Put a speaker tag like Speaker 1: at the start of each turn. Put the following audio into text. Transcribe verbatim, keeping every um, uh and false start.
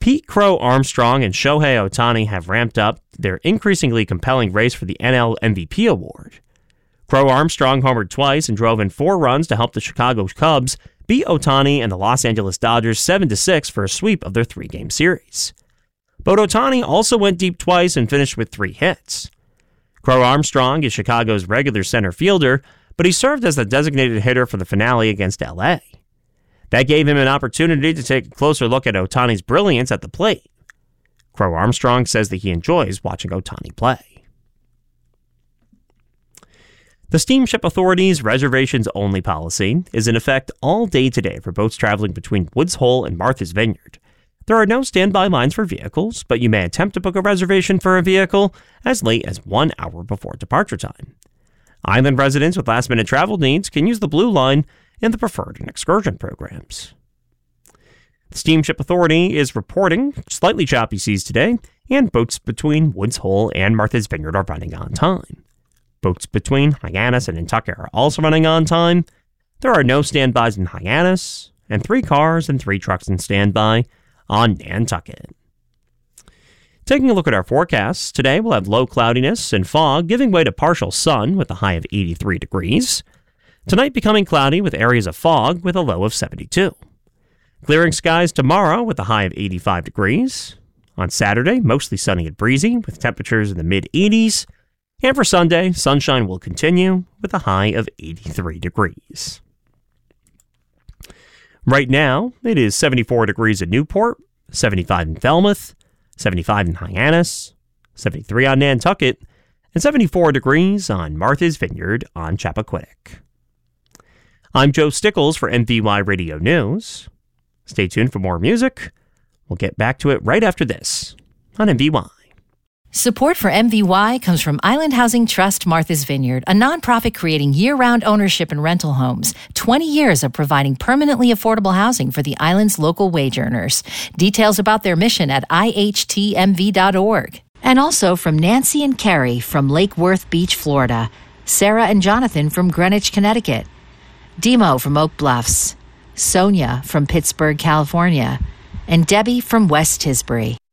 Speaker 1: Pete Crow Armstrong and Shohei Ohtani have ramped up their increasingly compelling race for the N L M V P award. Crow Armstrong homered twice and drove in four runs to help the Chicago Cubs beat Ohtani and the Los Angeles Dodgers seven to six for a sweep of their three-game series. But Ohtani also went deep twice and finished with three hits. Crow Armstrong is Chicago's regular center fielder, but he served as the designated hitter for the finale against L A. That gave him an opportunity to take a closer look at Ohtani's brilliance at the plate. Crow Armstrong says that he enjoys watching Ohtani play. The Steamship Authority's reservations-only policy is in effect all day today for boats traveling between Woods Hole and Martha's Vineyard. There are no standby lines for vehicles, but you may attempt to book a reservation for a vehicle as late as one hour before departure time. Island residents with last-minute travel needs can use the Blue Line in the preferred and excursion programs. The Steamship Authority is reporting slightly choppy seas today, and boats between Woods Hole and Martha's Vineyard are running on time. Boats between Hyannis and Nantucket are also running on time. There are no standbys in Hyannis, and three cars and three trucks in standby on Nantucket. Taking a look at our forecasts, today we'll have low cloudiness and fog giving way to partial sun with a high of eighty-three degrees. Tonight becoming cloudy with areas of fog with a low of seventy-two. Clearing skies tomorrow with a high of eighty-five degrees. On Saturday, mostly sunny and breezy with temperatures in the mid-eighties. And for Sunday, sunshine will continue with a high of eighty-three degrees. Right now, it is seventy-four degrees in Newport, seventy-five in Falmouth, seventy-five in Hyannis, seventy-three on Nantucket, and seventy-four degrees on Martha's Vineyard on Chappaquiddick. I'm Joe Stickles for M V Y Radio News. Stay tuned for more music. We'll get back to it right after this on M V Y.
Speaker 2: Support for M V Y comes from Island Housing Trust Martha's Vineyard, a nonprofit creating year-round ownership and rental homes. twenty years of providing permanently affordable housing for the island's local wage earners. Details about their mission at I H T M V dot org. And also from Nancy and Carrie from Lake Worth Beach, Florida. Sarah and Jonathan from Greenwich, Connecticut. Demo from Oak Bluffs. Sonia from Pittsburgh, California. And Debbie from West Tisbury.